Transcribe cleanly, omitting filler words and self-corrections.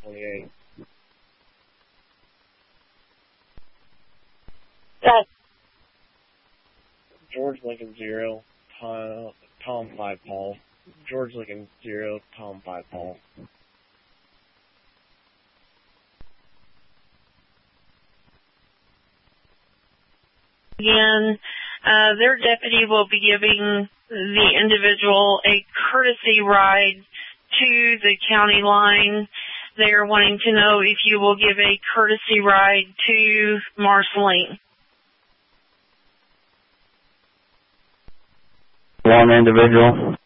28. Yes. George Lincoln 0, Tom 5 Paul. George Lincoln 0, Tom 5 Paul. Again, their deputy will be giving the individual a courtesy ride to the county line. They are wanting to know if you will give a courtesy ride to Marceline. One individual.